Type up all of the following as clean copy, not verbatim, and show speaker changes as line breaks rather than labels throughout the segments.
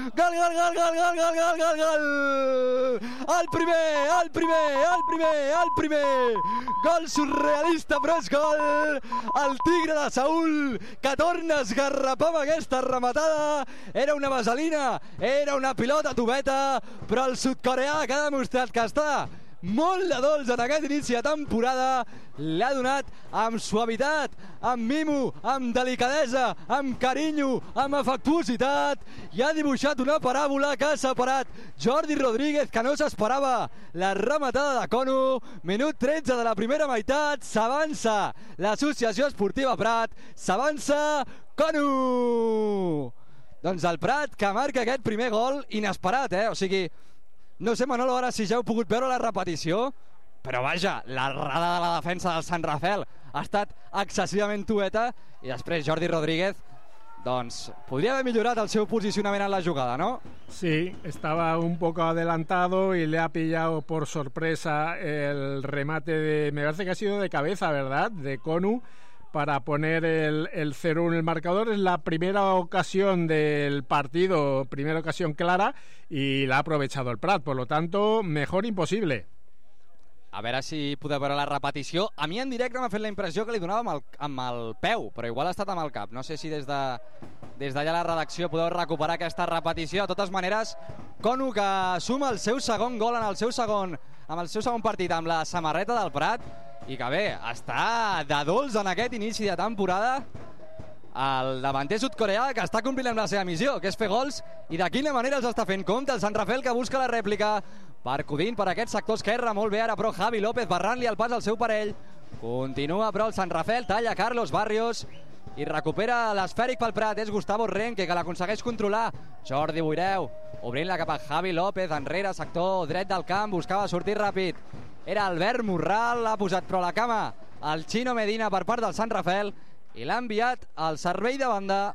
Gol, gol, gol, gol, gol, gol, gol, gol, gol! El primer! Gol surrealista, però és gol! El Tigre de Saül, que torna a esgarrapar amb aquesta rematada. Era una vaselina, era una pilota tubeta, però el sud-coreà, que ha demostrat que està molt de dolç en aquest inici de temporada, l'ha donat amb suavitat, amb mimo, amb delicadesa, amb carinyo, amb afectuositat, i ha dibuixat una paràbola que ha separat Jordi Rodríguez, que no s'esperava la rematada de Konu. Minut 13 de la primera meitat, s'avança l'Associació Esportiva Prat, s'avança Konu! Doncs el Prat, que marca aquest primer gol inesperat, o sigui, no sé, Manolo, ara si ja heu pogut veure la repetició, però vaja, l'errada de la defensa del Sant Rafel ha estat excessivament tueta, i després Jordi Rodríguez, doncs, podria haver millorat el seu posicionament en la jugada, ¿no?
Sí, estaba un poco adelantado y le ha pillado por sorpresa el remate me parece que ha sido de cabeza, ¿verdad?, de Konu, para poner el 0-1 en el marcador. Es la primera ocasión del partido, primera ocasión clara, y la ha aprovechado el Prat, por lo tanto, mejor imposible.
A veure si podeu veure la repetició. A mi en directe m'ha fet la impressió que li donava amb el peu, però igual ha estat amb el cap. No sé si des d'allà la redacció podeu recuperar aquesta repetició. De totes maneres, Konu, que suma el seu segon gol amb el seu segon partit amb la samarreta del Prat, i que bé, està de dolç en aquest inici de temporada. El davanter sud-coreà, que està complint amb la seva missió, que és fer gols, i de quina manera els està fent. Compte el Sant Rafel, que busca la rèplica, percudint per aquest sector esquerre, molt bé ara, però Javi López barrant-li el pas al seu parell. Continua, però el Sant Rafel talla Carlos Barrios i recupera l'esfèric pel Prat. És Gustavo Renque, que l'aconsegueix controlar. Jordi Boireu, obrint-la cap a Javi López, enrere, sector dret del camp, buscava sortir ràpid. Era Albert Morral, l'ha posat però a la cama el Chino Medina per part del Sant Rafel, i l'ha enviat al servei de banda.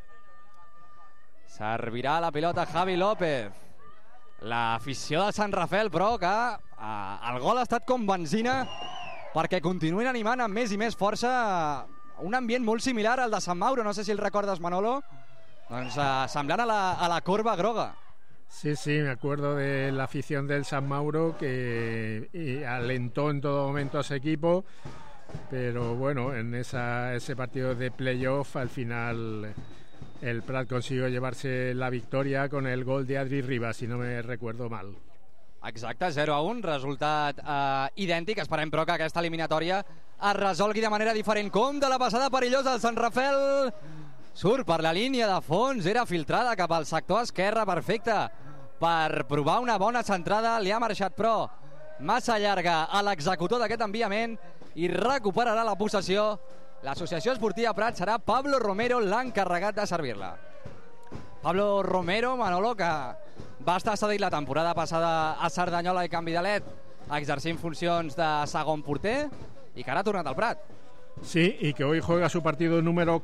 Servirà la pilota Javi López. L'afició del Sant Rafel, però, que el gol ha estat com benzina perquè continuïn animant amb més i més força. Un ambient molt similar al de Sant Mauro, no sé si el recordes, Manolo, doncs semblant a la corba groga.
Sí, me acuerdo de la afición del San Mauro, que alentó en todo momento a ese equipo, pero bueno, en ese partido de playoff al final el Prat consiguió llevarse la victoria con el gol de Adri Ribas, si no me recuerdo mal.
Exacte, 0-1, resultat idèntic. Esperem, però, que aquesta eliminatòria es resolgui de manera diferent. Com de la passada perillosa del Sant Rafel, surt per la línia de fons, era filtrada cap al sector esquerre, perfecte per provar una bona centrada. Li ha marxat, però, massa llarga a l'executor d'aquest enviament, i recuperarà la possessió. L'Associació Esportiva Prat. Serà Pablo Romero l'encarregat de servir-la. Pablo Romero, Manolo, que va estar cedit la temporada passada a Cerdanyola i Canvidalet, exercint funcions de segon porter, i que ara ha tornat al Prat.
Sí, y que hoy juega su partido número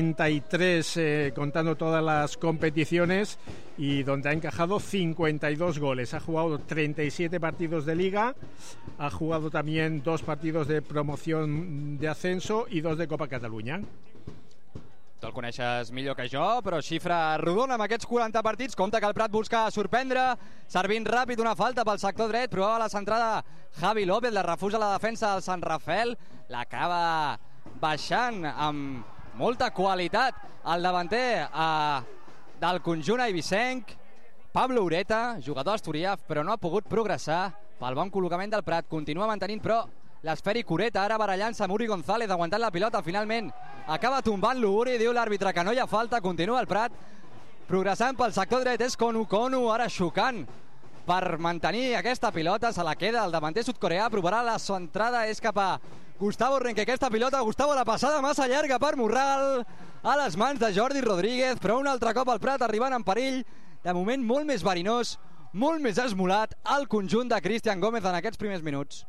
43, contando todas las competiciones, y donde ha encajado 52 goles. Ha jugado 37 partidos de Liga, ha jugado también 2 partidos de promoción de ascenso y 2 de Copa Catalunya.
Tu el coneixes millor que jo, però xifra rodona amb aquests 40 partits. Compte que el Prat busca sorprendre, servint ràpid una falta pel sector dret, provava la centrada Javi López, la refusa la defensa del Sant Rafel, l'acaba baixant amb molta qualitat el davanter del conjunt eivissenc, Pablo Ureta, jugador asturià, però no ha pogut progressar pel bon col·locament del Prat. Continua mantenint, però, l'esfèric Ureta, ara barallant-se amb Uri González, aguantant la pilota, finalment acaba tombant-lo Uri, diu l'àrbitre que no hi ha falta. Continua el Prat progressant pel sector dret, és Konu, ara xocant per mantenir aquesta pilota, se la queda el davanter sud-coreà, provarà la centrada, és cap a Gustavo Renque, aquesta pilota, Gustavo, la passada massa llarga per Morral, a les mans de Jordi Rodríguez, però un altre cop el Prat arribant en perill, de moment molt més verinós, molt més esmolat el conjunt de Cristian Gómez en aquests primers minuts.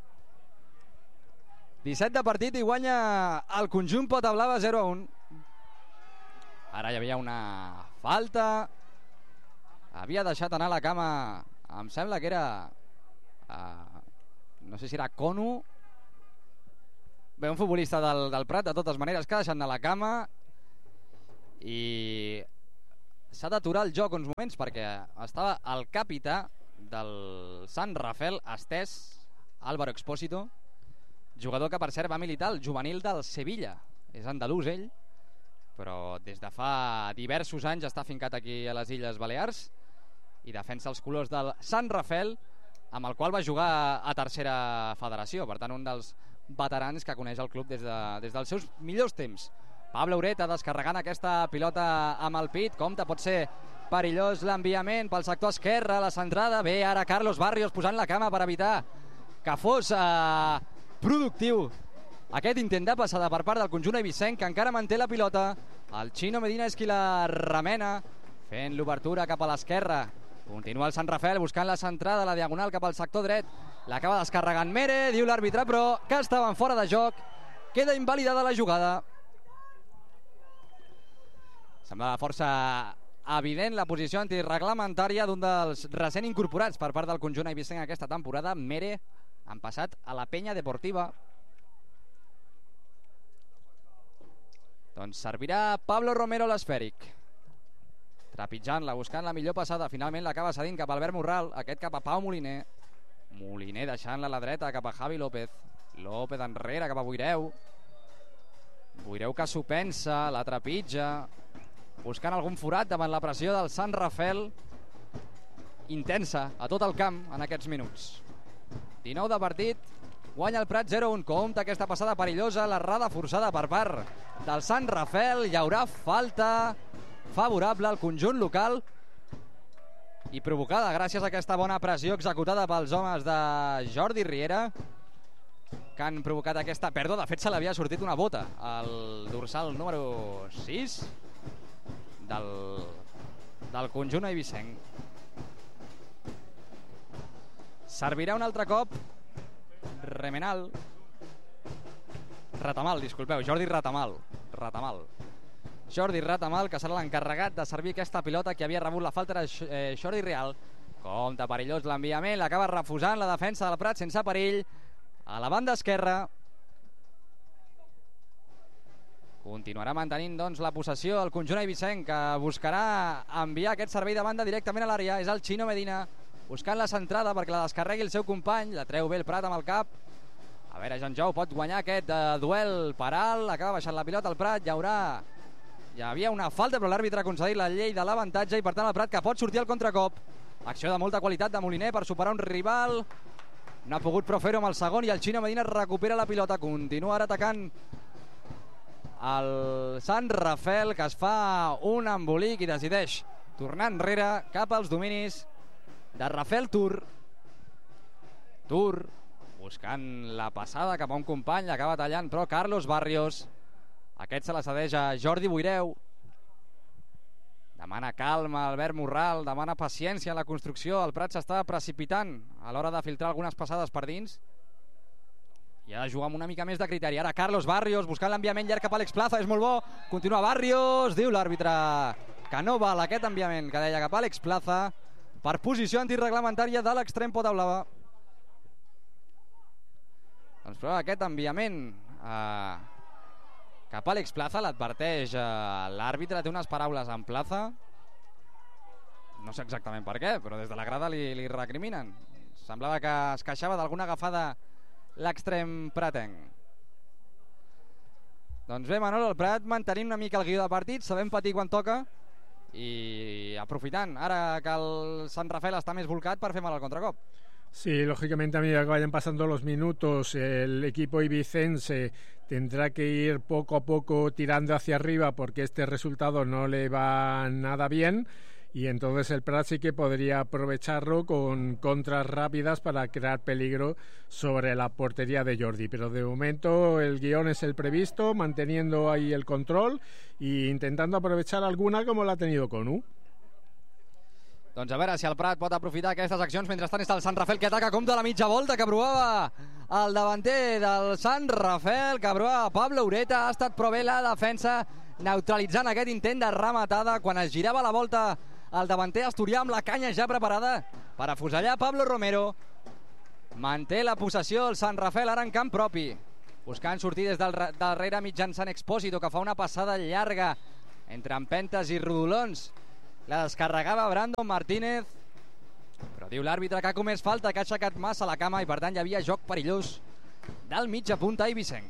17 de partit i guanya el conjunt Pota Blava 0-1. Ara hi havia una falta, havia deixat anar la cama, em sembla que era no sé si era Konu, bé, un futbolista del Prat, de totes maneres, que ha deixat anar la cama, i s'ha d'aturar el joc uns moments perquè estava el capità del Sant Rafel estès, Álvaro Expósito, jugador que per cert va militar el juvenil del Sevilla, és andalús ell, però des de fa diversos anys està fincat aquí a les Illes Balears i defensa els colors del Sant Rafel, amb el qual va jugar a tercera federació, per tant un dels veterans que coneix el club des dels seus millors temps. Pablo Ureta descarregant aquesta pilota amb el pit, compte, pot ser perillós l'enviament pel sector esquerre, la centrada, bé ara Carlos Barrios posant la cama per evitar que fos productiu aquest intent de passada per part del conjunt eivissenc, que encara manté la pilota. El Chino Medina és qui la remena, fent l'obertura cap a l'esquerra. Continua el Sant Rafel buscant la centrada, la diagonal cap al sector dret, l'acaba descarregant Mere, diu l'àrbitre però que estaven fora de joc, queda invalidada la jugada. Semblava força evident la posició antireglamentària d'un dels recent incorporats per part del conjunt eivissenc aquesta temporada. Mere han passat a la Penya Deportiva. Doncs servirà Pablo Romero l'esfèric, trepitjant-la, buscant la millor passada. Finalment l'acaba cedint cap a Albert Morral, aquest cap a Pau Moliner. Moliner deixant-la a la dreta cap a Javi López. López enrere cap a Boireu. Boireu que s'ho pensa, la trepitja, buscant algun forat davant la pressió del Sant Rafel, intensa a tot el camp en aquests minuts. 19 de partit, guanya el Prat 0-1. Compte aquesta passada perillosa, l'errada forçada per part del Sant Rafel. Hi haurà falta favorable al conjunt local i provocada gràcies a aquesta bona pressió executada pels homes de Jordi Riera, que han provocat aquesta pèrdua. De fet, se l'havia sortit una bota al dorsal número 6 del conjunt eivissenc. Servirà un altre cop Ratamal, disculpeu, Jordi Ratamal. Jordi Ratamal, que serà l'encarregat de servir aquesta pilota, que havia rebut la falta de Jordi Real. Compte perillós l'enviament, l'acaba refusant la defensa del Prat sense perill a la banda esquerra. Continuarà mantenint doncs la possessió el conjunt eivissenc, que buscarà enviar aquest servei de banda directament a l'àrea. És el Chino Medina buscant la centrada perquè la descarregui el seu company. La treu bé el Prat amb el cap. A veure, Joan Jou pot guanyar aquest duel per alt. Acaba baixant la pilota al Prat. Hi havia una falta, però l'àrbitre ha concedit la llei de l'avantatge i per tant el Prat que pot sortir al contracop. Acció de molta qualitat de Moliner per superar un rival. No ha pogut però fer-ho amb el segon i el Chino Medina recupera la pilota. Continua ara atacant el Sant Rafel, que es fa un embolic i decideix tornar enrere cap als dominis de Rafel Tur buscant la passada cap a un company, l'acaba tallant però Carlos Barrios. Aquest se la cedeix a Jordi Boireu. Demana calma Albert Morral, demana paciència en la construcció. El Prat s'està precipitant a l'hora de filtrar algunes passades per dins i ha de jugar amb una mica més de criteri. Ara Carlos Barrios buscant l'enviament llarg cap a Àlex Plaza, és molt bo, continua Barrios, diu l'àrbitre que no val aquest enviament que deia cap a Àlex Plaza per posició antireglamentària de l'extrem pota blava. Doncs però aquest enviament cap a Àlex Plaza l'adverteix l'àrbitre, té unes paraules en Plaza, no sé exactament per què, però des de la grada li recriminen. Semblava que es queixava d'alguna agafada l'extrem pratenc. Doncs bé, Manolo, el Prat mantenint una mica el guió de partit, sabem patir quan toca y aprofitant ara que el Sant Rafel està més volcat per fer mal al contracop.
Sí, lógicamente a medida que vayan pasando los minutos el equipo ibicense tendrá que ir poco a poco tirando hacia arriba porque este resultado no le va nada bien y entonces el Prat sí que podría aprovecharlo con contras rápidas para crear peligro sobre la portería de Jordi, pero de momento el guión es el previsto, manteniendo ahí el control e intentando aprovechar alguna como la ha tenido Conu.
Doncs a veure si el Prat pot aprofitar aquestes accions. Mentrestant està el Sant Rafel que ataca, compte la mitja volta que provava el davanter del Sant Rafel, que provava Pablo Ureta. Ha estat prou bé la defensa neutralitzant aquest intent de rematada quan es girava la volta el davanter asturià amb la canya ja preparada per afusellar Pablo Romero. Manté la possessió el Sant Rafel ara en camp propi, buscant sortir des del darrere mitjançant Expósito, que fa una passada llarga entre empentes i rodolons La descarregava Brandon Martínez, però diu l'àrbitre que ha comès falta, que ha aixecat massa la cama i per tant hi havia joc perillós del mitja punta Eivissenc.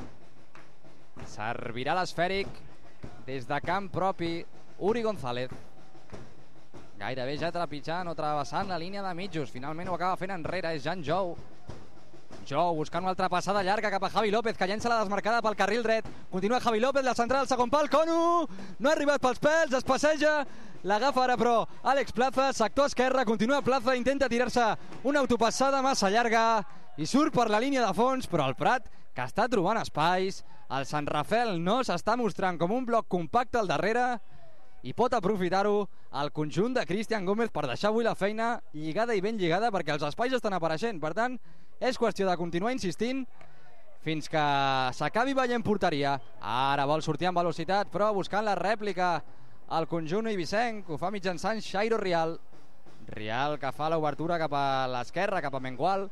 Servirà l'esfèric des de camp propi Uri González. Gairebé ja trepitjant o travessant la línia de mitjos. Finalment ho acaba fent enrere, és Jan Jou. Jou buscant una altra passada llarga cap a Javi López, que llença la desmarcada pel carril dret. Continua Javi López, la central, segon pal, Conu! No ha arribat pels pèls, es passeja, l'agafa ara però Àlex Plaza, sector esquerre, continua Plaza, intenta tirar-se una autopassada massa llarga i surt per la línia de fons, però el Prat, que està trobant espais, el Sant Rafel no s'està mostrant com un bloc compacte al darrere i pot aprofitar-ho el conjunt de Cristian Gómez per deixar avui la feina lligada i ben lligada, perquè els espais estan apareixent. Per tant, és qüestió de continuar insistint fins que s'acabi veient porteria. Ara vol sortir amb velocitat, però buscant la rèplica al conjunt eivissenc. Ho fa mitjançant Xairo Rial. Rial que fa l'obertura cap a l'esquerra, cap a Mengual.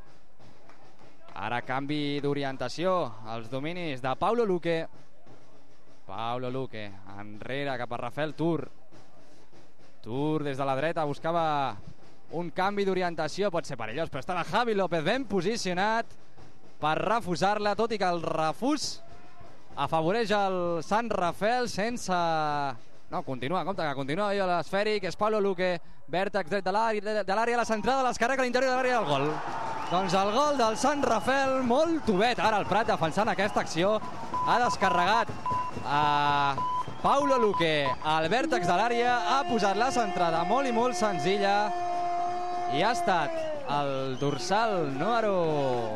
Ara canvi d'orientació als dominis de Paulo Luque. Paulo Luque enrere cap a Rafael Tur. Tur des de la dreta buscava un canvi d'orientació, pot ser perillós, però estava Javi López ben posicionat per refusar-la, tot i que el refús afavoreix el Sant Rafel sense... No, continua, compte que continua l'esfèric, és Paulo Luque, vèrtex dret de l'àrea, la centrada, l'escarrega a l'interior de l'àrea del gol. Doncs el gol del Sant Rafel, molt tovet. Ara el Prat defensant aquesta acció, ha descarregat a Paulo Luque al vèrtex de l'àrea, ha posat la centrada molt i molt senzilla i ha estat el dorsal número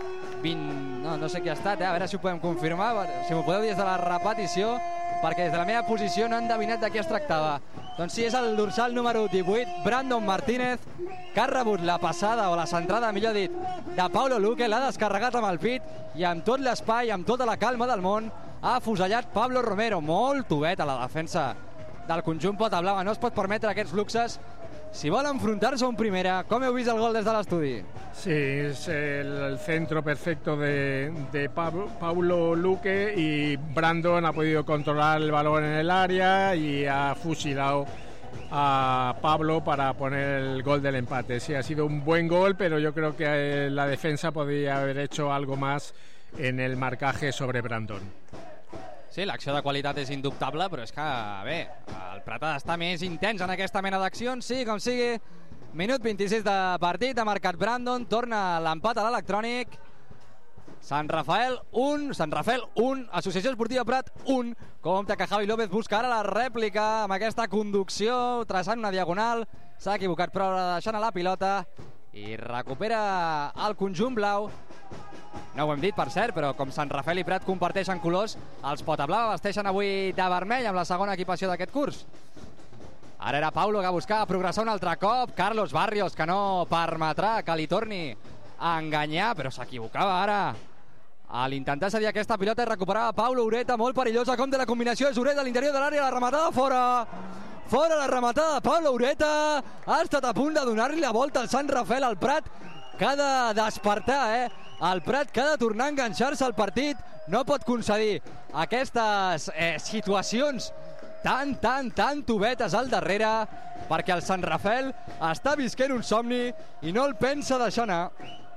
20, no sé qui ha estat, a veure si ho podem confirmar, si m'ho podeu dir des de la repetició, perquè des de la meva posició no he endevinat de qui es tractava. Doncs sí, és el dorsal número 18, Brandon Martínez, que ha rebut la passada, o la centrada, millor dit, de Paulo Luque, l'ha descarregat amb el pit i amb tot l'espai, amb tota la calma del món, ha afusellat Pablo Romero. Molt tovet a la defensa del conjunt Pota Blava, no es pot permetre aquests luxes si vol enfrontar-se a un primera. Com heu vist el gol des de l'estudi?
Sí, es el centro perfecto de Paulo Luque, y Brandon ha podido controlar el balón en el área y ha fusilado a Pablo para poner el gol del empate. Sí, ha sido un buen gol, pero yo creo que la defensa podría haber hecho algo más en el marcaje sobre Brandon.
Sí, l'acció de qualitat és indubtable, però és que, bé, el Prat ha d'estar més intens en aquesta mena d'accions. Sí, com sigui, minut 26 de partit, ha marcat Brandon, torna l'empat a l'electrònic. Sant Rafel 1, Associació Esportiva Prat 1. Compte que Javi López busca ara la rèplica amb aquesta conducció, traçant una diagonal. S'ha equivocat, però deixant a la pilota i recupera el conjunt blau. No ho hem dit, per cert, però com Sant Rafel i Prat comparteixen colors, els Potablava vesteixen avui de vermell amb la segona equipació d'aquest curs. Ara era Paulo que buscava progressar un altre cop. Carlos Barrios, que no permetrà que li torni a enganyar, però s'equivocava ara a l'intentar cedir aquesta pilota i recuperava Paulo Ureta, molt perillosa. Com de la combinació és Ureta a l'interior de l'àrea, la rematada fora. Fora la rematada de Paulo Ureta. Ha estat a punt de donar-li la volta al Sant Rafel. El Prat que ha de despertar, el Prat que ha de tornar a enganxar-se al partit. No pot concedir aquestes situacions tan tovetes al darrere, perquè el Sant Rafel està visquent un somni i no el pensa deixar anar.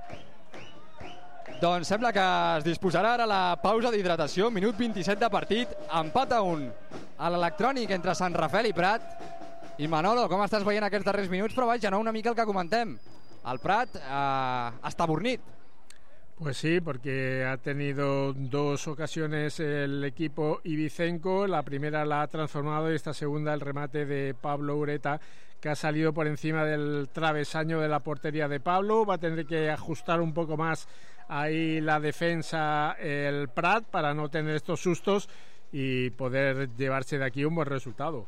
Doncs sembla que es disposarà ara la pausa d'hidratació, minut 27 de partit, empat a 1 a l'electrònic entre Sant Rafel i Prat. I Manolo, com estàs veient aquests darrers minuts? Però vaja, no una mica el que comentem. El Prat està bornit.
Pues sí, porque ha tenido dos ocasiones el equipo ibicenco. La primera la ha transformado y esta segunda el remate de Pablo Ureta, que ha salido por encima del travesaño de la portería de Pablo. Va a tener que ajustar un poco más ahí la defensa el Prat para no tener estos sustos y poder llevarse de aquí un buen resultado.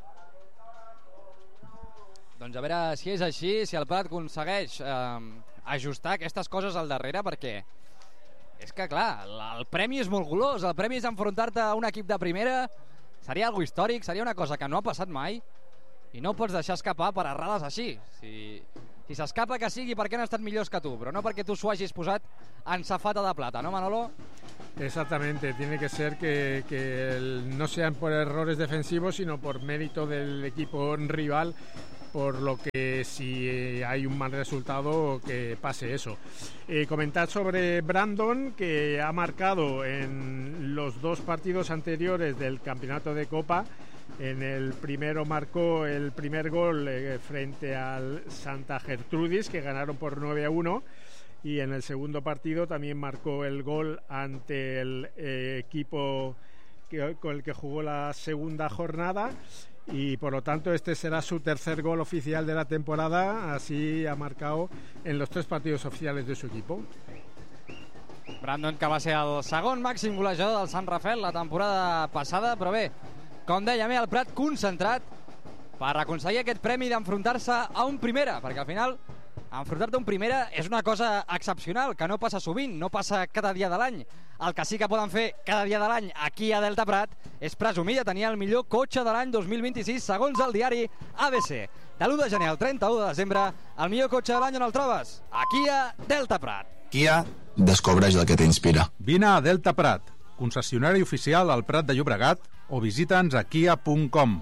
Doncs a veure si és així, si el Prat aconsegueix ajustar aquestes coses al darrere, perquè és que, clar, el premi és molt golós. El premi és enfrontar-te a un equip de primera. Seria algo històric, seria una cosa que no ha passat mai i no pots deixar escapar per errades així. Si Si s'escapa que sigui perquè han estat millors que tu, però no perquè tu s'ho hagis posat en safata de plata, ¿no, Manolo?
Exactamente, tiene que ser que no sean por errores defensivos, sino por mérito del equipo rival, por lo que si hay un mal resultado, que pase eso. Comentar sobre Brandon, que ha marcado en los 2 partidos anteriores del campeonato de Copa. En el primero marcó el primer gol frente al Santa Gertrudis, que ganaron por 9-1. Y en el segundo partido también marcó el gol ante el equipo con el que jugó la segunda jornada, y por lo tanto este será su tercer gol oficial de la temporada. Así ha marcado en los 3 partidos oficiales de su equipo.
Brandon, que va ser el segon màxim golejador del Sant Rafel la temporada passada, però bé, com deia, el Prat concentrat per aconseguir aquest premi d'enfrontar-se a un primera, perquè al final enfrontar-te a un primera és una cosa excepcional, que no passa sovint, no passa cada dia de l'any. El que sí que poden fer cada dia de l'any aquí a Delta Prat és presumir de tenir el millor cotxe de l'any 2026, segons el diari ABC. De l'1 de gener al 31 de desembre, el millor cotxe de l'any on el trobes? Aquí a Delta Prat.
Kia, descobreix el que t'inspira.
Vine a Delta Prat, concessionari oficial al Prat de Llobregat, o visita'ns a kia.com.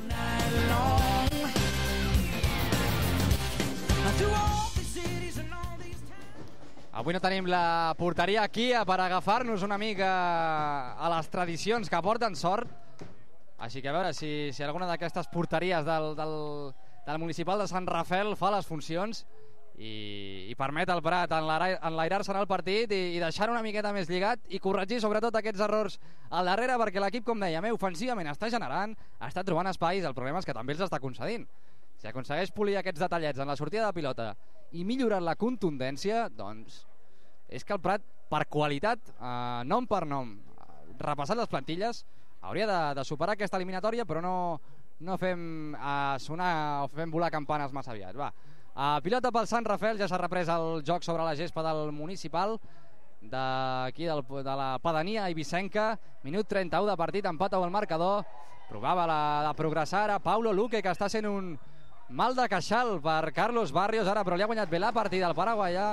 Avui no tenim la porteria Kia per agafar-nos una mica a les tradicions que porten sort. Així que a veure si alguna d'aquestes porteries del municipal de Sant Rafel fa les funcions i permet al Prat enlairar-se en el partit i deixar una miqueta més lligat i corregir sobretot aquests errors al darrere, perquè l'equip, com dèiem, ofensivament està generant, està trobant espais. El problema és que també els està concedint. Si aconsegueix polir aquests detallets en la sortida de pilota i millorar la contundència, doncs és que el Prat, per qualitat, nom per nom, repassant les plantilles, hauria de superar aquesta eliminatòria, però no fem sonar o fem volar campanes massa aviat. Va, pilota pel Sant Rafel, ja s'ha reprès el joc sobre la gespa del municipal d'aquí de la pedania eivissenca. Minut 31 de partit, empata el marcador. Provava de progressar ara Paulo Luque, que està sent un mal de queixal per Carlos Barrios ara, però li ha guanyat bé la partida el paraguaià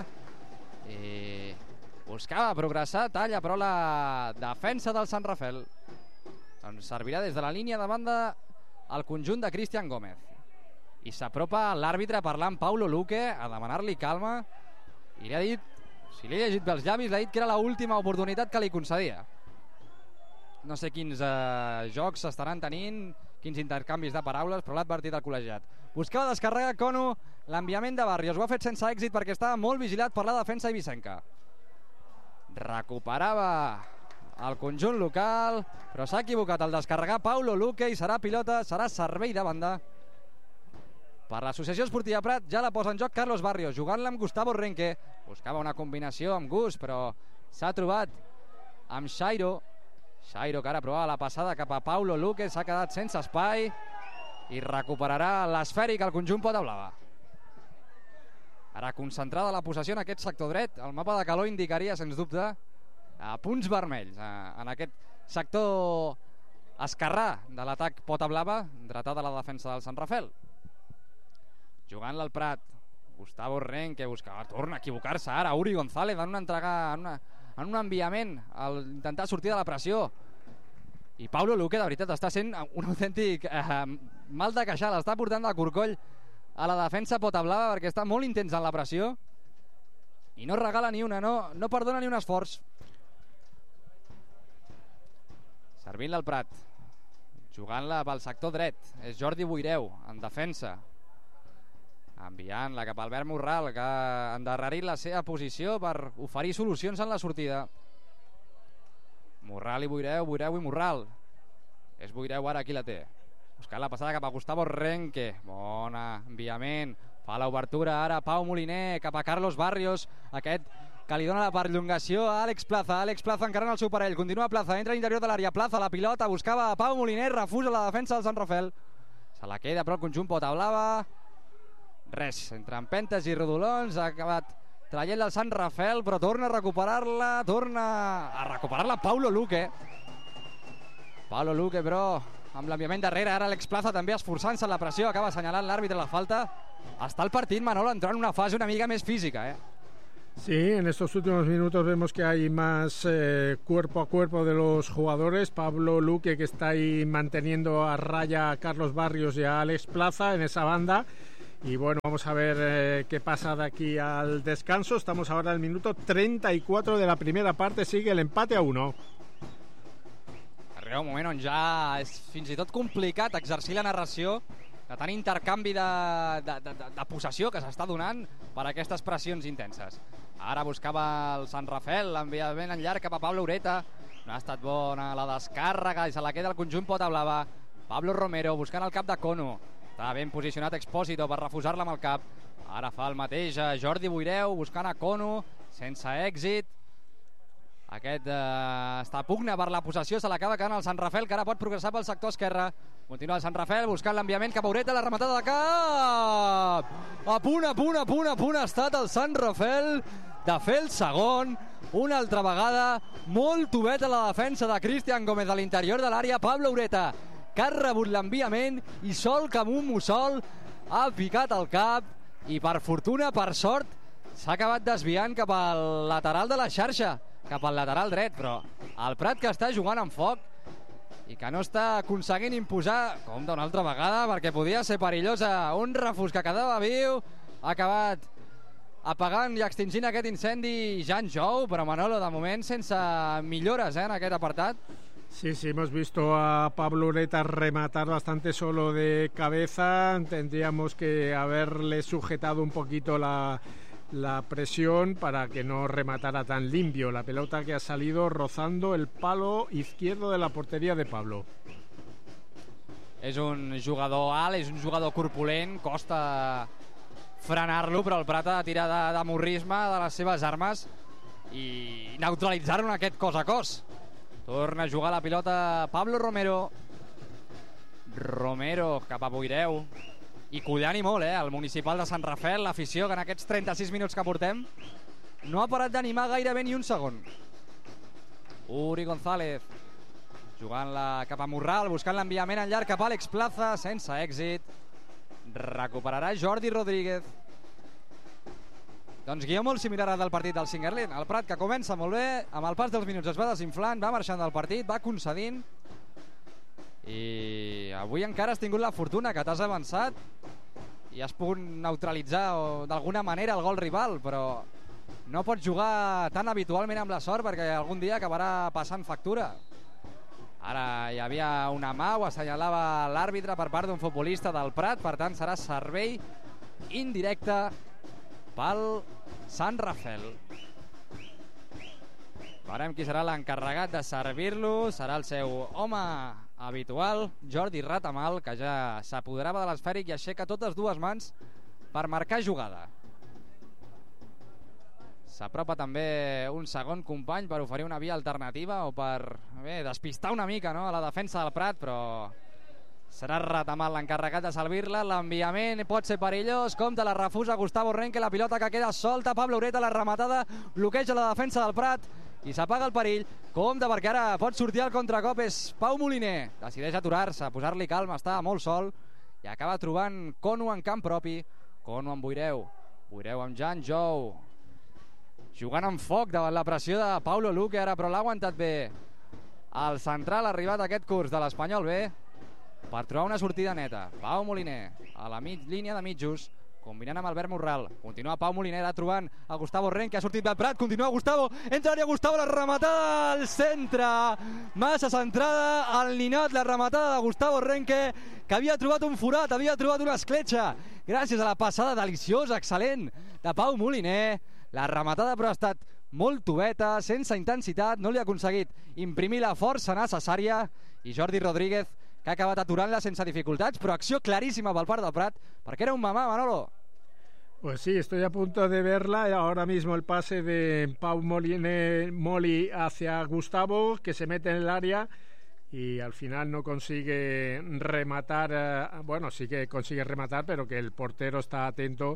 i buscava progressar, talla però la defensa del Sant Rafel. Doncs servirà des de la línia de banda el conjunt de Cristian Gómez i s'apropa l'àrbitre a parlar amb Paulo Luque, a demanar-li calma, i li ha dit, si li he llegit bé els llavis, li ha dit que era l'última oportunitat que li concedia. No sé quins jocs s'estaran tenint, quins intercanvis de paraules, però l'ha advertit el col·legiat. Buscava descarregar Cono, l'enviament de Barrios, ho ha fet sense èxit perquè estava molt vigilat per la defensa eivissenca. Recuperava el conjunt local, però s'ha equivocat al descarregar Paulo Luque i serà pilota, serà servei de banda per l'Associació Esportiva Prat. Ja la posa en joc Carlos Barrios, jugant-la amb Gustavo Renque. Buscava una combinació amb Gus, però s'ha trobat amb Xairo, que ara provava la passada cap a Paulo Luque, s'ha quedat sense espai i recuperarà l'esfèric al conjunt Pota Blava. Ara concentrada la possessió en aquest sector dret. El mapa de calor indicaria, sens dubte, punts vermells en aquest sector esquerrà de l'atac Pota Blava, dretada a la defensa del Sant Rafel. Jugant-la al Prat, Gustavo Renque buscava, torna a equivocar-se ara Uri González en una entrega, en un enviament al intentar sortir de la pressió, i Paulo Luque de veritat està sent un autèntic mal de queixal, està portant de corcoll a la defensa Pota Blava perquè està molt intens en la pressió i no regala ni una, no perdona ni un esforç. Servint-la al Prat, jugant-la pel sector dret, és Jordi Boireu en defensa, enviant-la cap a Albert Morral, que ha endarrerit la seva posició per oferir solucions en la sortida. Morral i Boireu, Boireu i Morral. És Boireu ara qui la té, buscant la passada cap a Gustavo Renque. Bon enviament, fa l'obertura ara Pau Moliner cap a Carlos Barrios, aquest que li dona la perllongació a Àlex Plaza. Àlex Plaza encarant el seu parell, continua Plaza, entra a l'interior de l'àrea, Plaza la pilota, buscava a Pau Moliner, refusa la defensa del Sant Rafel, se la queda però el conjunt Pota Blava. Res, entre empentes i rodolons, ha acabat traient-la el Sant Rafel, però torna a recuperar-la Paulo Luque. Paulo Luque, però amb l'enviament darrere, ara Àlex Plaza també esforçant-se en la pressió, acaba assenyalant l'àrbitre la falta. està el partit, Manolo, entrant en una fase una mica més física,
Sí, en estos últimos minutos vemos que hay más cuerpo a cuerpo de los jugadores. Pablo Luque, que está ahí manteniendo a raya a Carlos Barrios y a Alex Plaza en esa banda. Y bueno, vamos a ver qué pasa de aquí al descanso. Estamos ahora en el minuto 34 de la primera parte. Sigue el empate a 1.
Arriba un moment on ja és fins i tot complicat exercir la narració de tant intercanvi de possessió que s'està donant per aquestes pressions intenses. Ara buscava el Sant Rafel, l'enviament en llarg cap a Pablo Ureta. No ha estat bona la descàrrega i se la queda el conjunt Pota Blava. Pablo Romero buscant el cap de Cono. Està ben posicionat Expósito per refusar-la amb el cap. Ara fa el mateix Jordi Buireu buscant a Cono sense èxit. Aquest està a pugna per la possessió, se l'acaba quedant el Sant Rafel, que ara pot progressar pel sector esquerre. Continua el Sant Rafel buscant l'enviament cap a Ureta, la rematada de cap. A punt ha estat el Sant Rafel de fer el segon. Una altra vegada, molt tovet a la defensa de Cristian Gómez a l'interior de l'àrea. Pablo Ureta, que ha rebut l'enviament i sol com un mussol ha picat el cap i per fortuna, per sort, s'ha acabat desviant cap al lateral de la xarxa, cap al lateral dret, però el Prat, que està jugant amb foc i que no està aconseguint imposar, compte una altra vegada, perquè podia ser perillosa, un refús que quedava viu, ha acabat apagant i extingint aquest incendi Jan Jou, però Manolo, de moment sense millores en aquest apartat.
Sí, hemos visto a Pablo Ureta rematar bastante solo de cabeza. Tendríamos que haberle sujetado un poquito la presión para que no rematara tan limpio. La pelota que ha salido rozando el palo izquierdo de la portería de Pablo.
És un jugador alt, és un jugador corpulent, costa frenar-lo, però el Prat ha de tirar de morrisme de les seves armes i neutralitzar-lo en aquest cos a cos. Torna a jugar la pilota Pablo Romero. Romero cap a Buireu. I collant i molt, el municipal de Sant Rafel, l'afició, que en aquests 36 minuts que portem no ha parat d'animar gairebé ni un segon. Uri González jugant-la cap a Morral, buscant l'enviament en llarg cap a Àlex Plaza, sense èxit. Recuperarà Jordi Rodríguez. Doncs guió molt similar al del partit del Singerlin. El Prat, que comença molt bé, amb el pas dels minuts es va desinflant, va marxant del partit, va concedint, i avui encara has tingut la fortuna que t'has avançat i has pogut neutralitzar d'alguna manera el gol rival, però no pots jugar tan habitualment amb la sort, perquè algun dia acabarà passant factura. Ara hi havia una mà, ho assenyalava l'àrbitre per part d'un futbolista del Prat, per tant serà servei indirecte pel Sant Rafel. Veurem qui serà l'encarregat de servir-lo. Serà el seu home habitual, Jordi Ratamal, que ja s'apoderava de l'esfèric i aixeca totes dues mans per marcar jugada. S'apropa també un segon company per oferir una via alternativa o per despistar una mica a la defensa del Prat, però serà Ratamal l'encarregat de servir-la. L'enviament pot ser perillós, compte, la refusa Gustavo Renque, la pilota que queda solta. Pablo Ureta, la rematada, bloqueja la defensa del Prat i s'apaga el perill. Compte, perquè ara pot sortir al contracop, és Pau Moliner. Decideix aturar-se, posar-li calma, està molt sol i acaba trobant Cono en camp propi. Cono amb Buireu, Buireu amb Jan Jou, jugant amb foc davant la pressió de Paulo Luque ara, però l'ha aguantat bé el central arribat a aquest curs de l'Espanyol B per trobar una sortida neta. Pau Moliner a la línia de mitjos, combinant amb Albert Morral. Continua Pau Moliner trobant a Gustavo Renque, ha sortit del Prat, continua Gustavo, entra l'àrea Gustavo, la rematada al centre, massa centrada al ninot, la rematada de Gustavo Renque, que havia trobat un forat, havia trobat una escletxa gràcies a la passada deliciosa, excel·lent de Pau Moliner. La rematada però ha estat molt toveta, sense intensitat, no li ha aconseguit imprimir la força necessària, i Jordi Rodríguez, que ha acabat aturant-la sense dificultats, però acció claríssima pel part del Prat, perquè era un mamà, Manolo.
Pues sí, estoy a punto de verla. Ahora mismo el pase de Pau Moli hacia Gustavo, que se mete en el área y al final no consigue rematar. Bueno, sí que consigue rematar, pero que el portero está atento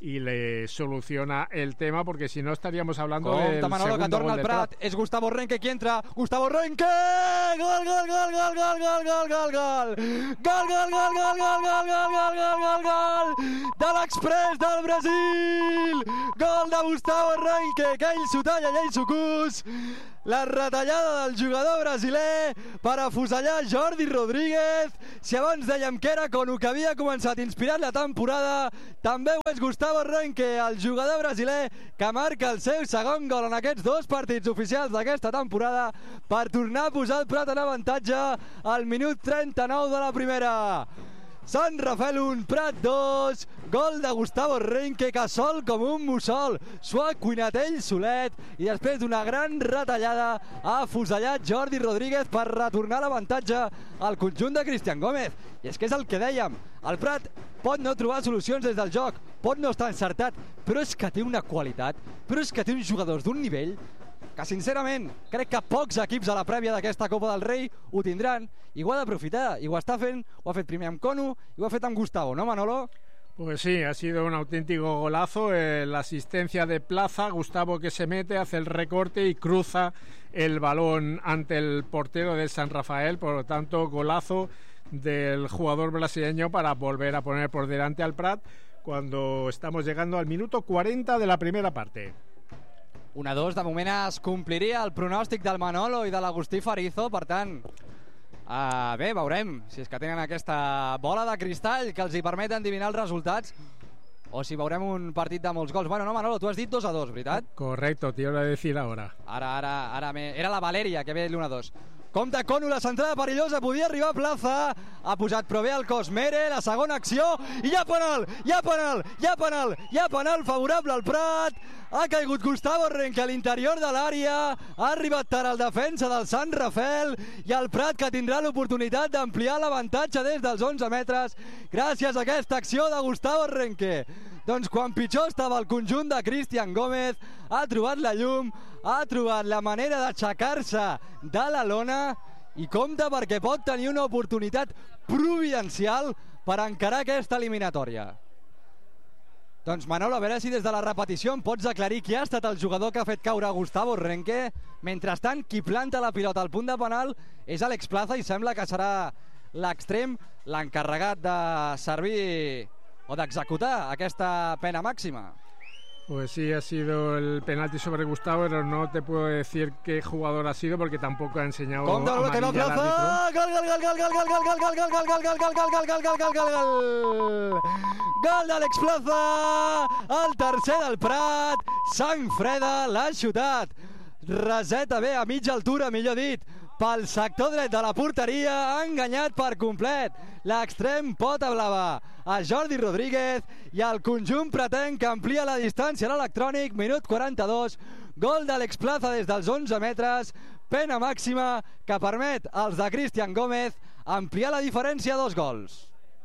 y le soluciona el tema, porque si no estaríamos hablando
Compte,
del
Manolo, que
segundo
torna
gol
al
de
Prat. És Gustavo Renque qui entra. Gustavo Renque! Gol, gol, gol, gol, gol, gol, gol, gol, gol! Gol, gol, gol, gol, gol, gol, gol, gol, gol, gol, gol! De l'Express del Brasil! Gol de Gustavo Renque, que ell s'ho talla i ell s'ho cus. La retallada del jugador brasiler per afusellar Jordi Rodríguez. Si abans dèiem que era Konu que havia començat inspirat la temporada, també ho és Gustavo Renque, el jugador brasiler que marca el seu segon gol en aquests 2 partits oficials d'aquesta temporada per tornar a posar el Prat en avantatge al minut 39 de la primera. Sant Rafel 1, Prat 2, gol de Gustavo Renque, que sol com un mussol s'ho ha cuinat ell solet i després d'una gran retallada ha afusellat Jordi Rodríguez per retornar l'avantatge al conjunt de Cristian Gómez. I és que és el que dèiem, el Prat pot no trobar solucions des del joc, pot no estar encertat, però és que té una qualitat, però és que té uns jugadors d'un nivell que sincerament crec que pocs equips a la prèvia d'aquesta Copa del Rei ho tindran i ho ha d'aprofitar, i ho està fent, ho ha fet primer amb Konu i ho ha fet amb Gustavo, ¿no, Manolo?
Pues sí, ha sido un auténtico golazo, la asistencia de Plaza, Gustavo que se mete, hace el recorte y cruza el balón ante el portero del San Rafael, por lo tanto golazo del jugador brasileño para volver a poner por delante al Prat cuando estamos llegando al minuto 40 de la primera parte.
1-2, de moment es compliria el pronòstic del Manolo i de l'Agustí Farizo, per tant, bé, veurem si és que tenen aquesta bola de cristall que els hi permet endevinar els resultats o si veurem un partit de molts gols. Bueno, no, Manolo, tu has dit 2-2, veritat?
Correcto, te iba a decir ahora.
Ara era la Valèria que ve l'1-2. Compte Konu, la centrada perillosa, podia arribar a Plaza, ha posat però bé el cos Mere, la segona acció, i hi ha penal, hi ha penal, hi ha penal, hi ha penal favorable al Prat, ha caigut Gustavo Renque a l'interior de l'àrea, ha arribat tard el defensa del Sant Rafel, i el Prat que tindrà l'oportunitat d'ampliar l'avantatge des dels 11 metres, gràcies a aquesta acció de Gustavo Renque. Doncs quan pitjor estava el conjunt de Cristian Gómez, ha trobat la llum, ha trobat la manera d'aixecar-se de la lona i compte perquè pot tenir una oportunitat providencial per encarar aquesta eliminatòria. Doncs Manolo, a veure si des de la repetició em pots aclarir qui ha estat el jugador que ha fet caure a Gustavo Renque. Mentrestant, qui planta la pilota al punt de penal és Àlex Plaza i sembla que serà l'extrem l'encarregat de servir o d'executar aquesta pena màxima.
Pues sí, ha sido el penalti sobre Gustavo, pero no te puedo decir qué jugador ha sido porque tampoco ha enseñado amarilla al árbitro.
Gol d'Àlex Plaza, el tercer del Prat, sang freda, l'ha xutat. Reseta bé a mitja altura, millor dit, pel sector dret de la porteria, ha enganyat per complet l'extrem pota blava a Jordi Rodríguez i el conjunt pretenc que amplia la distància a l'electrònic, minut 42, gol d'Àlex Plaza des dels 11 metres, pena màxima que permet als de Cristian Gómez ampliar la diferència a 2 gols.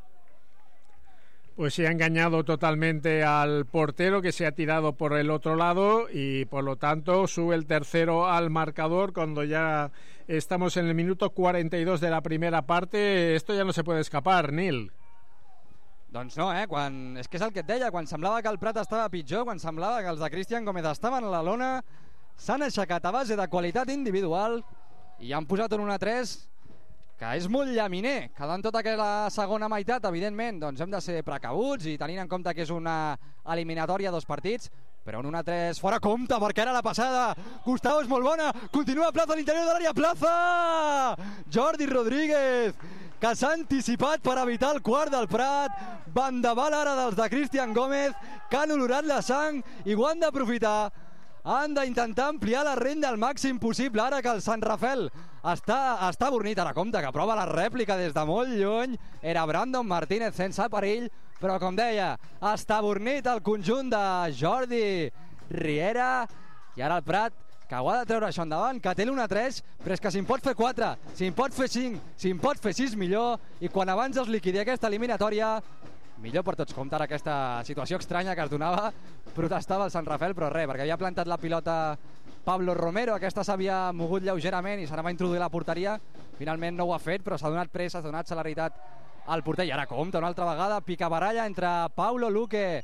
Pues se ha engañado totalmente al portero, que se ha tirado por el otro lado, y por lo tanto sube el tercero al marcador cuando ya estamos en el minuto 42 de la primera parte. Esto ya no se puede escapar, Nil.
Doncs no, és que és el que et deia, quan semblava que el Prat estava pitjor, quan semblava que els de Cristian Gómez estaven a la lona, s'han aixecat a base de qualitat individual i han posat un 1-3 que és molt llaminer, quedant tota aquella segona meitat, evidentment, doncs hem de ser precabuts i tenint en compte que és una eliminatòria a 2 partits, però un 1-3 fora compte, perquè ara la passada Gustavo és molt bona, continua Plaza a l'interior de l'àrea, Plaza! Jordi Rodríguez, que s'ha anticipat per evitar el quart del Prat, vendaval ara dels de Cristian Gómez, que han olorat la sang i ho han d'aprofitar. Han d'intentar ampliar la renda al màxim possible ara que el Sant Rafel està bornit. Ara compte que prova la rèplica des de molt lluny, era Brandon Martínez sense perill, però com deia, està bornit el conjunt de Jordi Riera i ara el Prat que ho ha de treure això endavant, que té l'1-3, però és que si en pot fer 4, si en pot fer 5, si en pot fer 6 millor, i quan abans es liquidi aquesta eliminatòria millor per tots. Compte ara aquesta situació estranya que es donava, protestava el Sant Rafel, però res, perquè havia plantat la pilota Pablo Romero, aquesta s'havia mogut lleugerament i s'anava a introduir la porteria, finalment no ho ha fet, però s'ha donat pressa, s'ha donat celeritat al porter, i ara compta una altra vegada, picabaralla entre Paulo Luque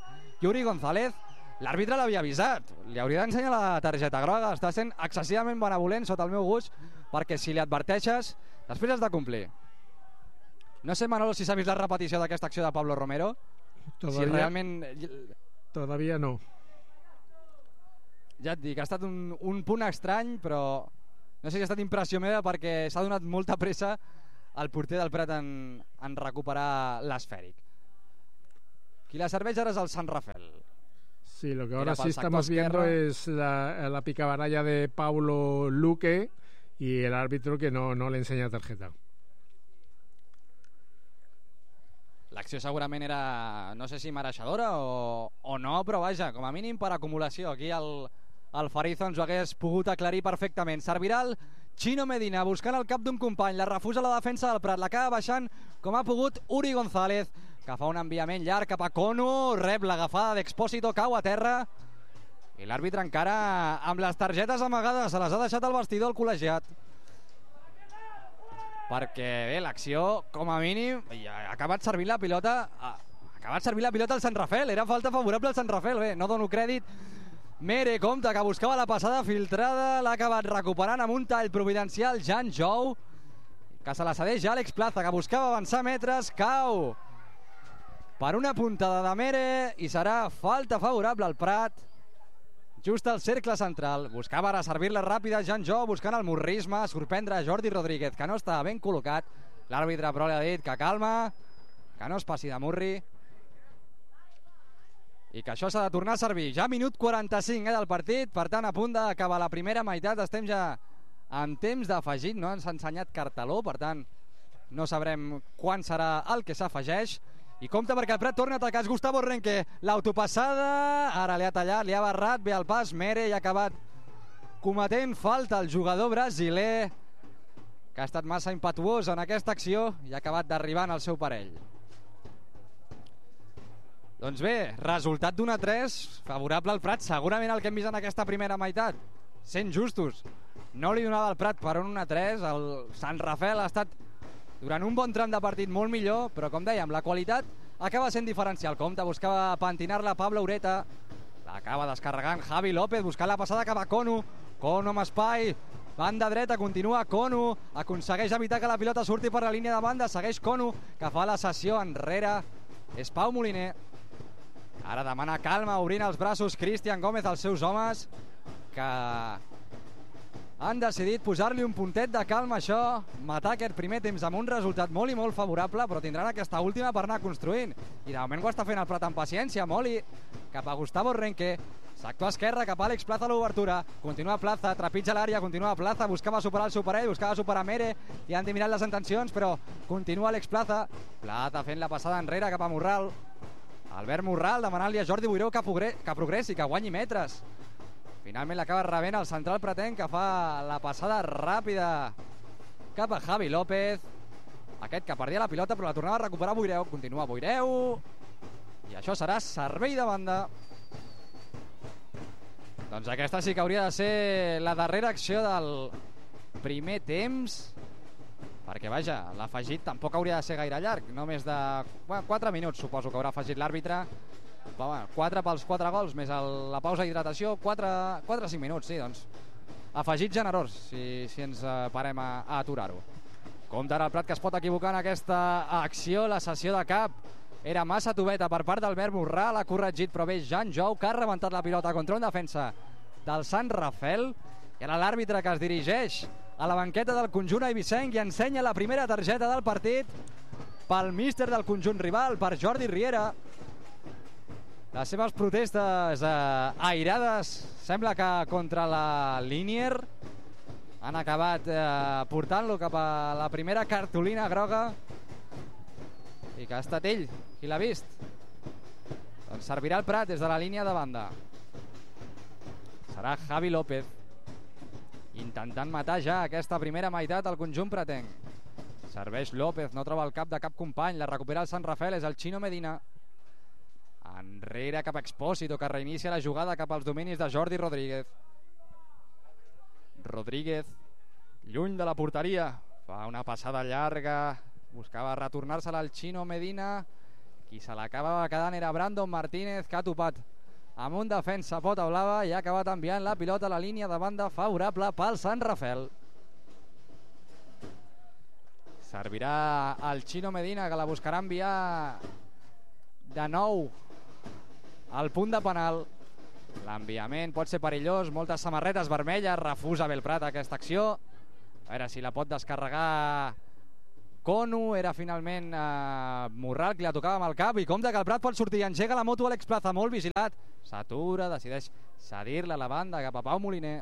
Yuri González, l'àrbitre l'havia avisat. Li hauria d'ensenyar la targeta groga. Està sent excessivament benevolent sota el meu gust, perquè si li adverteixes, després has de complir. No sé, Manolo, si s'ha vist la repetició d'aquesta acció de Pablo Romero. Si realment...
Todavía no.
Ja et dic, ha estat un punt estrany, però no sé si ha estat impressió meva perquè s'ha donat molta pressa al porter del Prat en recuperar l'esfèric. Qui la serveix ara és el Sant Rafel.
Sí, lo que ahora sí estamos viendo es la picabaralla de Paulo Luque y el árbitro que no le enseña tarjeta.
L'acció segurament era, no sé si mereixedora o no, però vaja, com a mínim per acumulació. Aquí el Farizo ens ho hagués pogut aclarir perfectament. Servirà el Chino Medina buscant el cap d'un company, la refusa la defensa del Prat, l'acaba baixant com ha pogut Uri González, que fa un enviament llarg cap a Kono, rep l'agafada d'Expósito, cau a terra i l'àrbitre encara amb les targetes amagades, se les ha deixat al vestidor el col·legiat, perquè bé, l'acció com a mínim ha acabat servint la pilota al Sant Rafel, era falta favorable al Sant Rafel. Bé, no dono crèdit. Mere, compte, que buscava la passada filtrada, l'ha acabat recuperant amb un tall providencial Jan Jou, que se la cedeix ja Àlex Plaza, que buscava avançar metres, cau per una puntada de Mere i serà falta favorable al Prat, just al cercle central. Buscava ara servir-la ràpida Jan Jou, buscant el morrisme, sorprendre Jordi Rodríguez, que no estava ben col·locat. L'àrbitre però li ha dit que calma, que no es passi de murri i que això s'ha de tornar a servir. Ja minut 45 del partit, per tant a punt d'acabar la primera meitat, estem ja en temps d'afegit, no ens ha ensenyat carteló, per tant no sabrem quan serà el que s'afegeix. I compte perquè el Prat torna a atacar, és Gustavo Renque, l'autopassada, ara li ha tallat, li ha barrat bé el pas, Mere, i ha acabat cometent falta el jugador brasiler, que ha estat massa impetuós en aquesta acció i ha acabat derribant el seu parell. Doncs bé, resultat d'1-3 favorable al Prat, segurament el que hem vist en aquesta primera meitat, sent justos, no li donava al Prat per un 1-3, el Sant Rafel ha estat durant un bon tram de partit molt millor, però com dèiem, la qualitat acaba sent diferencial. Compte, buscava pentinar-la Pablo Ureta, l'acaba descarregant Javi López, buscant la passada cap a Kono amb espai, banda dreta, continua Kono, aconsegueix evitar que la pilota surti per la línia de banda, segueix Kono, que fa la sessió enrere, és Pau Moliner. Ara demana calma, obrint els braços Cristian Gómez als seus homes, que han decidit posar-li un puntet de calma a això, matar aquest primer temps amb un resultat molt i molt favorable, però tindran aquesta última per anar construint. I de moment ho està fent el Prat amb paciència. Moli cap a Gustavo Renque, sector esquerre cap a Àlex Plaza a l'obertura, continua Plaza, trepitja l'àrea, continua Plaza, buscava superar el seu parell, buscava superar Mere, i han mirat les intencions, però continua Àlex Plaza fent la passada enrere cap a Morral, Albert Morral demanant-li a Jordi Boiró que progressi, que guanyi metres. Finalment l'acaba rebent el central pretenc, que fa la passada ràpida cap a Javi López, aquest que perdia la pilota però la tornava a recuperar Boireu, continua Boireu i això serà servei de banda. Doncs aquesta sí que hauria de ser la darrera acció del primer temps, perquè vaja, l'afegit tampoc hauria de ser gaire llarg, només de 4 minuts suposo que haurà afegit l'àrbitre. 4 pels 4 gols, més la pausa d'hidratació, 4-5 minuts, sí, doncs afegit generós, si ens parem a aturar-ho. Compte ara el Prat, que es pot equivocar en aquesta acció, la sessió de cap era massa toveta per part d'Albert Morral, ha corregit però bé Jan Jou, que ha rebentat la pilota contra un defensa del Sant Rafel, i ara l'àrbitre que es dirigeix a la banqueta del conjunt eivissenc i ensenya la primera targeta del partit pel míster del conjunt rival, per Jordi Riera. Les seves protestes airades, sembla que contra la Linier, han acabat portant-lo cap a la primera cartolina groga i que ha estat ell qui l'ha vist. Doncs servirà el Prat des de la línia de banda. Serà Javi López intentant matar ja aquesta primera meitat al conjunt pratenc. Serveix López, no troba el cap de cap company, la recupera el Sant Rafel, és el Chino Medina. Enrere cap a Expósito, que reinicia la jugada cap als dominis de Jordi Rodríguez. Rodríguez, lluny de la porteria, fa una passada llarga, buscava retornar-se-la al Chino Medina, Qui se l'acabava quedant era Brandon Martínez, que ha topat amb un defensa pota blava i ha acabat enviant la pilota a la línia de banda favorable pel Sant Rafel. Servirà el Chino Medina, que la buscarà enviar de nou al punt de penal. L'enviament pot ser perillós, moltes samarretes vermelles, refusa Belprat aquesta acció. A veure si la pot descarregar Conu, era finalment Morral qui la tocava amb el cap, i compte que el Prat pot sortir, engega la moto Àlex Plaza, molt vigilat, s'atura, decideix cedir-la a la banda cap a Pau Moliner.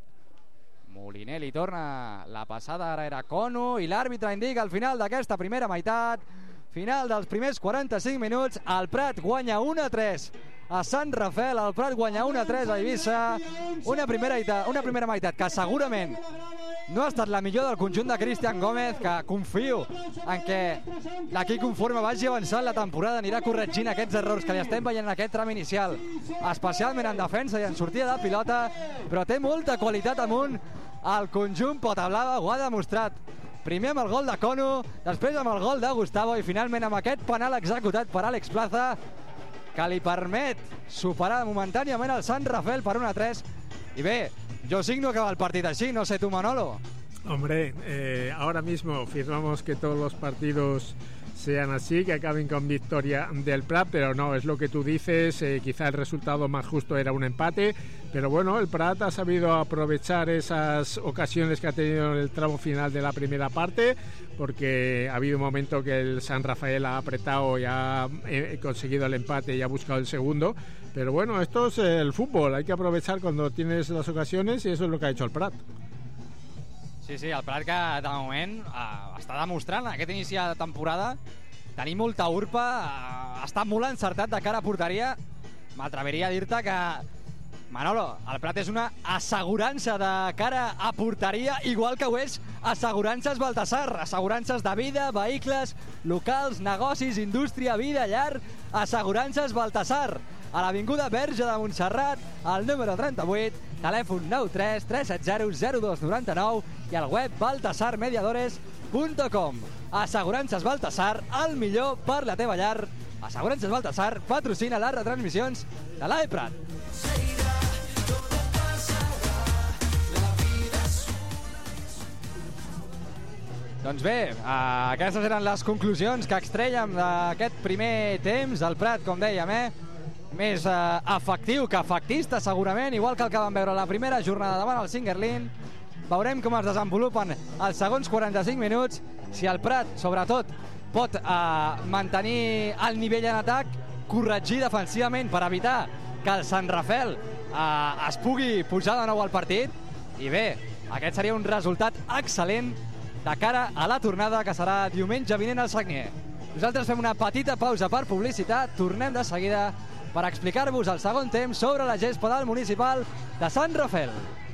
Moliner li torna la passada, ara era Conu, i l'àrbitre indica al final d'aquesta primera meitat, final dels primers 45 minuts, el Prat guanya 1-3 a Sant Rafel, el Prat guanya 1-3 a Eivissa, una primera meitat que segurament no ha estat la millor del conjunt de Cristian Gómez, que confio en què l'equip conforme vagi avançant la temporada anirà corregint aquests errors que li estem veient en aquest tram inicial, especialment en defensa i en sortida de pilota, però té molta qualitat amunt el conjunt potablava, ho ha demostrat primer amb el gol de Conu, després amb el gol de Gustavo i finalment amb aquest penal executat per Àlex Plaza, que li permet superar momentàniament el Sant Rafel per 1-3. I bé, yo signo que va el partido así, no sé tú, Manolo.
Hombre, ahora mismo firmamos que todos los partidos sean así, que acaben con victoria del Prat, pero no, es lo que tú dices, quizá el resultado más justo era un empate, pero bueno, el Prat ha sabido aprovechar esas ocasiones que ha tenido en el tramo final de la primera parte, porque ha habido un momento que el San Rafael ha apretado y ha conseguido el empate y ha buscado el segundo, pero bueno, esto es el fútbol, hay que aprovechar cuando tienes las ocasiones y eso es lo que ha hecho el Prat.
Sí, el Prat que de moment està demostrant aquest inici de temporada tenir molta urpa, ha estat molt encertat de cara a porteria. M'atreviria a dir-te que, Manolo, el Prat és una assegurança de cara a porteria, igual que ho és assegurances Baltasar, assegurances de vida, vehicles, locals, negocis, indústria, vida, llar, assegurances Baltasar, a l'Avinguda Verge de Montserrat, al número 38, telèfon 93 370 0299 i al web baltasarmediadores.com. Assegurances Baltasar, el millor per la teva llar. Assegurances Baltasar patrocina les retransmissions de l'AE Prat. Doncs bé, aquestes eren les conclusions que extrèiem d'aquest primer temps. El Prat, com dèiem, més efectiu que efectista segurament, igual que el que vam veure la primera jornada davant el Singerlin. Veurem com es desenvolupen els segons 45 minuts, si el Prat sobretot pot mantenir el nivell en atac, corregir defensivament per evitar que el Sant Rafel es pugui pujar de nou al partit, i bé, aquest seria un resultat excel·lent de cara a la tornada que serà diumenge vinent al Sagnier. Nosaltres fem una petita pausa per publicitat, tornem de seguida per explicar-vos el segon temps sobre la gespa del Municipal de Sant Rafel.